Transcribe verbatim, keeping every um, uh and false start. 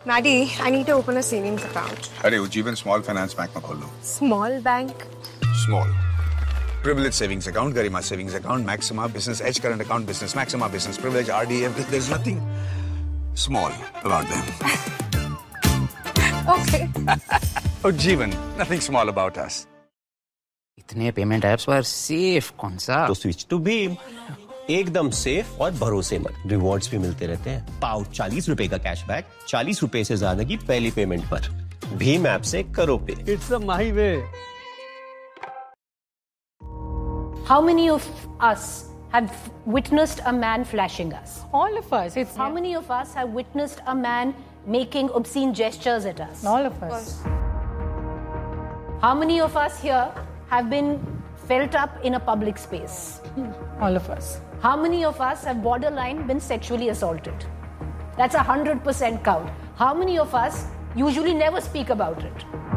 Maddie, I need to open a savings account. अरे Ujjivan Small Finance Bank में खोल लो. Small bank? Small. Privilege savings account, Garima savings account, Maxima Business Edge current account, Business Maxima Business Privilege, R D F. There's nothing small about them. Okay. Ujjivan, nothing small about us. इतने payment apps पर safe कौन सा? तो switch to Bhim. एकदम safe और भरोसेमंद. Rewards भी मिलते रहते हैं. पाओ चालीस रुपए का कैशबैक, चालीस रुपए से ज्यादा की पहली पेमेंट पर. भीम ऐप से करो पे. It's a my way. How many of us have witnessed a man flashing us? All of us. It's How many of us have witnessed a man making obscene gestures at us? all of us. How many of us here have been felt up in a public space? All of us. How many of us have borderline been sexually assaulted? That's a hundred percent count. How many of us usually never speak about it?